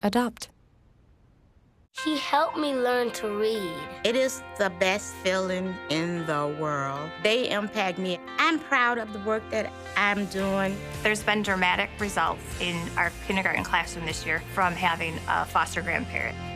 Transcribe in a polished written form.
Adopt. He helped me learn to read. It is the best feeling in the world. They impact me. I'm proud of the work that I'm doing. There's been dramatic results in our kindergarten classroom this year from having a foster grandparent.